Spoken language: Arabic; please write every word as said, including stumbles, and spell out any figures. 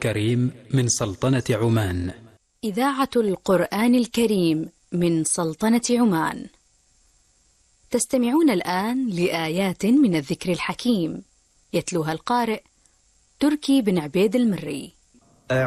الكريم من سلطنة عمان. إذاعة القرآن الكريم من سلطنة عمان. تستمعون الآن لآيات من الذكر الحكيم، يتلوها القارئ تركي بن عبيد المري.